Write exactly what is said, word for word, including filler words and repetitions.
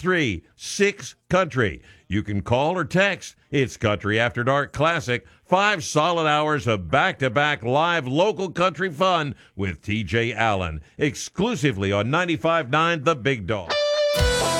three six country. You can call or text. It's Country After Dark Classic. Five solid hours of back-to-back live local country fun with T J Allen, exclusively on ninety-five point nine The Big Dog.